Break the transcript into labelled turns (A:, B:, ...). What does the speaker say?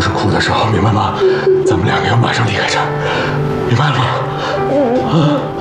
A: 是哭的时候，明白吗？咱们两个要马上离开这儿，明白了吗？啊！